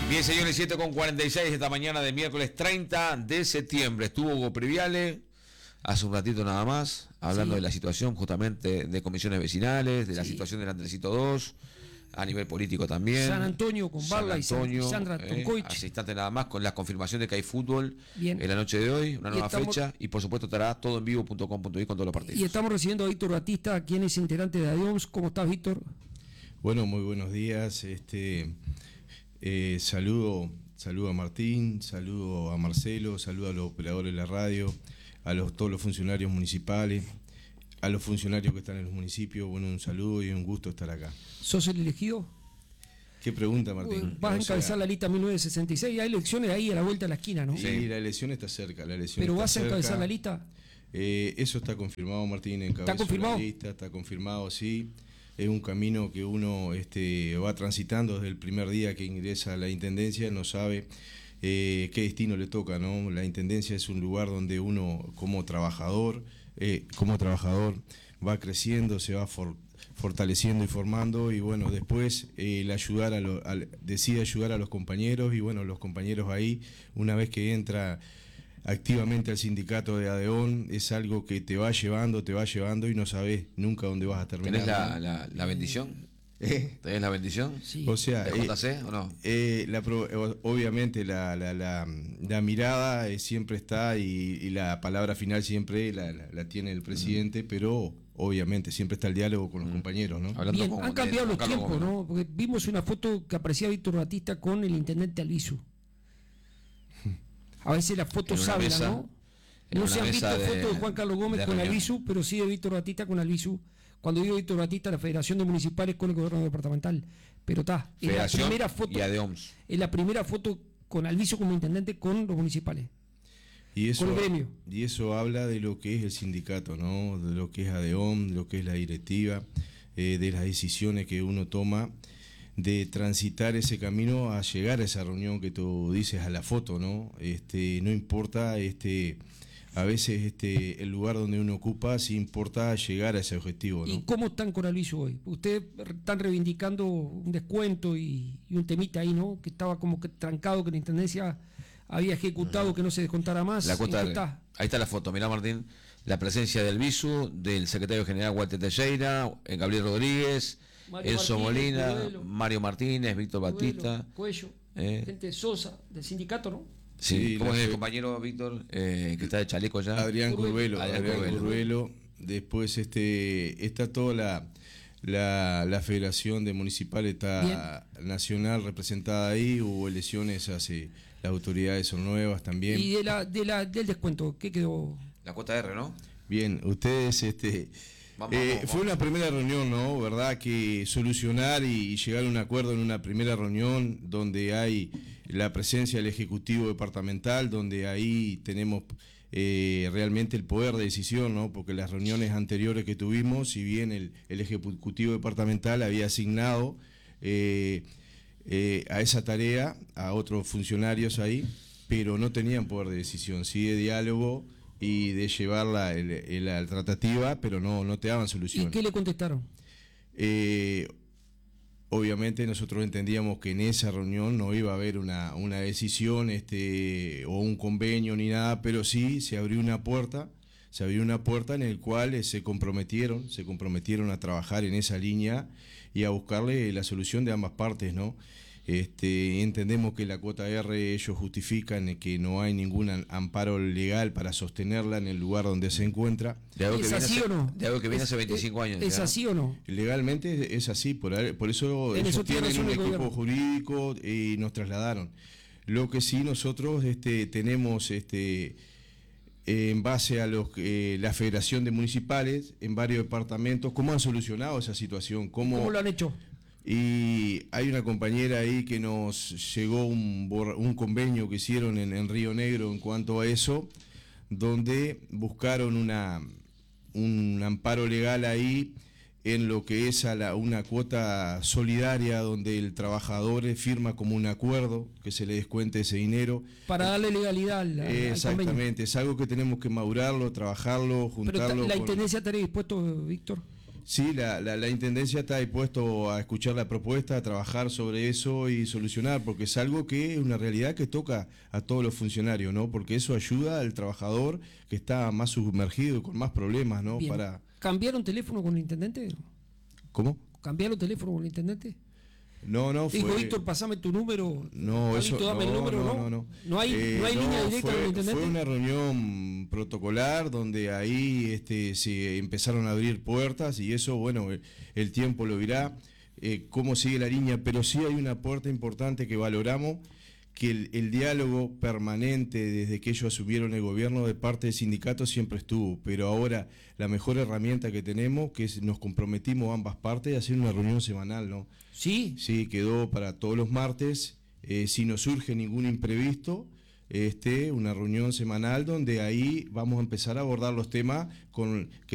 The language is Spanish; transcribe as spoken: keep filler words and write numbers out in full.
Bien, señores, siete con cuarenta y seis esta mañana de miércoles treinta de septiembre. Estuvo Hugo Priviale hace un ratito nada más, hablando sí. de la situación justamente de comisiones vecinales, de la sí. situación del Andresito dos, a nivel político también. San Antonio con Barla y Sandra eh, Tonkovic. Hace instante nada más con la confirmación de que hay fútbol Bien. en la noche de hoy, una y nueva estamos, fecha, y por supuesto estará todo en vivo punto com punto i con todos los partidos. Y estamos recibiendo a Víctor Batista, quien es integrante de ADEOMS. ¿Cómo estás, Víctor? Bueno, muy buenos días. Este, eh, saludo, saludo a Martín, saludo a Marcelo, saludo a los operadores de la radio, a los, todos los funcionarios municipales, a los funcionarios que están en los municipios. Bueno, un saludo y un gusto estar acá. ¿Sos el elegido? ¿Qué pregunta, Martín? Vas a encabezar sea, la lista mil novecientos sesenta y seis, hay elecciones ahí a la vuelta de la esquina, ¿no? Sí, sí. La elección está cerca. La elección ¿Pero está vas a encabezar cerca. la lista? Eh, eso está confirmado, Martín. ¿Está confirmado? La lista, está confirmado, sí. Es un camino que uno este, va transitando desde el primer día que ingresa a la Intendencia, no sabe eh, qué destino le toca, ¿no? La Intendencia es un lugar donde uno como trabajador, eh, como trabajador va creciendo, se va for, fortaleciendo y formando, y bueno, después eh, el ayudar a lo, al, decide ayudar a los compañeros, y bueno, los compañeros ahí, una vez que entra activamente al sindicato de ADEON, es algo que te va llevando, te va llevando y no sabés nunca dónde vas a terminar. ¿Tenés la, la, la bendición? ¿Eh? ¿Tenés la bendición? Sí. O sea, ¿de J C eh, o no? Eh, la, obviamente la, la, la, la mirada eh, siempre está y, y la palabra final siempre la, la, la tiene el presidente, mm. pero obviamente siempre está el diálogo con los mm. compañeros, ¿no? Hablando Bien, han cambiado los tiempos, ¿no? Porque vimos una foto que aparecía Víctor Batista con el intendente Albizu. A veces las fotos hablan, mesa, ¿no? No se han visto de, fotos de Juan Carlos Gómez con Albizu, pero sí de Víctor Batista con Albizu. Cuando digo Víctor Batista, la Federación de Municipales con el Gobierno Departamental. Pero está, es la primera foto. Y ADEOMS. Es la primera foto con Albizu como intendente con los municipales. Y eso, con el gremio. Y eso habla de lo que es el sindicato, ¿no? De lo que es ADEOM, de lo que es la directiva, eh, de las decisiones que uno toma, de transitar ese camino a llegar a esa reunión que tú dices, a la foto, ¿no? Este, no importa, este, a veces este, el lugar donde uno ocupa, sí importa llegar a ese objetivo, ¿no? ¿Y cómo están con Albizu hoy? Ustedes están reivindicando un descuento y, y un temita ahí, ¿no? Que estaba como que trancado, que la Intendencia había ejecutado, que no se descontara más. La cuota, está? Ahí está la foto, mirá, Martín, la presencia del Albizu, del secretario general Walter Teixeira, Gabriel Rodríguez, Mario Enzo Martínez, Molina, Curuelo, Mario Martínez, Víctor Batista, Cuello, eh. gente Sosa, del sindicato, ¿no? Sí, sí ¿cómo es el compañero Víctor, eh, que está de chaleco ya? Adrián Curuelo, Adrián Adrián Curuelo. Después este está toda la, la, la Federación de Municipales, está Bien. Nacional representada ahí, hubo elecciones hace, las autoridades son nuevas también. ¿Y de la, de la, del descuento, qué quedó? La cuota R, ¿no? Bien, ustedes... este Vamos, eh, vamos, fue vamos. Una primera reunión, ¿no? ¿Verdad? Que solucionar y llegar a un acuerdo en una primera reunión donde hay la presencia del Ejecutivo Departamental, donde ahí tenemos eh, realmente el poder de decisión, ¿no? Porque las reuniones anteriores que tuvimos, si bien el, el Ejecutivo Departamental había asignado eh, eh, a esa tarea a otros funcionarios ahí, pero no tenían poder de decisión, sí de diálogo y de llevarla a la tratativa, pero no, no te daban solución. ¿Y qué le contestaron? Eh, obviamente nosotros entendíamos que en esa reunión no iba a haber una, una decisión este, o un convenio ni nada, pero sí se abrió una puerta, se abrió una puerta en el cual eh, se comprometieron, se comprometieron a trabajar en esa línea y a buscarle la solución de ambas partes, ¿no? Este, entendemos que la cuota R ellos justifican que no hay ningún amparo legal para sostenerla en el lugar donde se encuentra. ¿De algo que ¿Es viene así hace, o no? De algo que viene hace veinticinco años. ¿Es ¿ya? así o no? Legalmente es así, por, por eso ellos tienen un equipo jurídico y nos trasladaron. Lo que sí nosotros este, tenemos... este en base a los, eh, la Federación de Municipales en varios departamentos, ¿cómo han solucionado esa situación? ¿Cómo, ¿Cómo lo han hecho? Y hay una compañera ahí que nos llegó un, un convenio que hicieron en, en Río Negro en cuanto a eso, donde buscaron una, un amparo legal ahí en lo que es a la, una cuota solidaria donde el trabajador firma como un acuerdo que se le descuente ese dinero. Para darle legalidad al, al Exactamente, convenio. Es algo que tenemos que madurarlo, trabajarlo, juntarlo. Pero ¿la con... Intendencia estaría dispuesto, Víctor? Sí, la, la, la Intendencia está dispuesto a escuchar la propuesta, a trabajar sobre eso y solucionar, porque es algo que es una realidad que toca a todos los funcionarios, ¿no? Porque eso ayuda al trabajador que está más sumergido, con más problemas, ¿no? Bien. Para... ¿Cambiaron teléfono con el intendente? ¿Cómo? ¿Cambiaron teléfono con el intendente? No, no, Dijo, fue... Víctor, pasame tu número. No, eso dame no, el número, no, no, no, no. No hay, eh, no hay no, línea directa fue, con el intendente. Fue una reunión protocolar donde ahí este, se empezaron a abrir puertas y eso, bueno, el, el tiempo lo dirá, eh, cómo sigue la línea, pero sí hay una puerta importante que valoramos, que el, el diálogo permanente desde que ellos asumieron el gobierno de parte del sindicato siempre estuvo, pero ahora la mejor herramienta que tenemos, que es, nos comprometimos ambas partes a hacer una reunión semanal, ¿no? Sí. Sí, quedó para todos los martes, eh, si no surge ningún imprevisto, este, una reunión semanal donde ahí vamos a empezar a abordar los temas con que